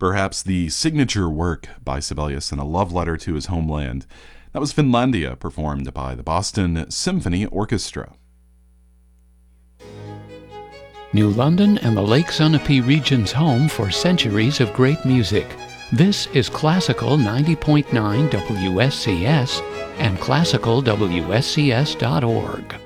perhaps the signature work by Sibelius and a love letter to his homeland. That was Finlandia, performed by the Boston Symphony Orchestra. New London and the Lake Sunapee region's home for centuries of great music. This is Classical 90.9 WSCS and classicalwscs.org.